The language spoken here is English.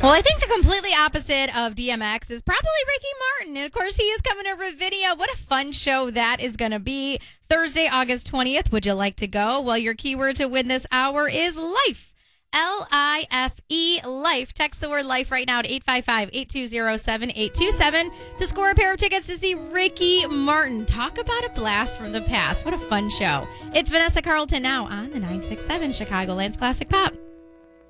Well, I think the completely opposite of DMX is probably Ricky Martin. And of course, he is coming to Ravinia. What a fun show that is going to be. Thursday, August 20th. Would you like to go? Well, your keyword to win this hour is life. Life, life. Text the word life right now to 855-820-7827 to score a pair of tickets to see Ricky Martin. Talk about a blast from the past. What a fun show. It's Vanessa Carlton now on the 967 Chicagoland's Classic Pop.